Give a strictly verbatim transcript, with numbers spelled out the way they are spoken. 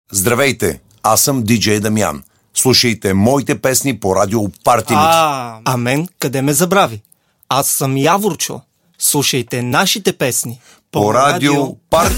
Здравейте, аз съм диджей Дамян. Слушайте моите песни по радио Party Mix. А, а мен къде ме забрави? Аз съм Яворчо. Слушайте нашите песни По радио Party